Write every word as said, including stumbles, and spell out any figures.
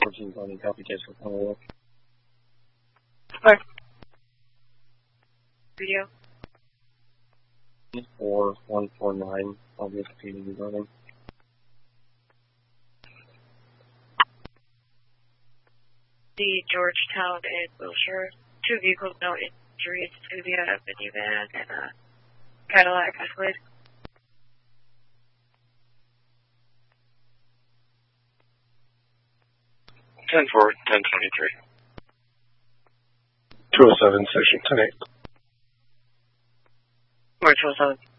fourteen twenty, copy Tesla. Hello. Hi. Video. four one four nine, I'll be repeating the running. The Georgetown in Wilshire. Two vehicles, no injuries. It's going to be a minivan and a Cadillac Escalade. ten four, ten twenty-three. two oh seven, section ten eight. March two oh seven.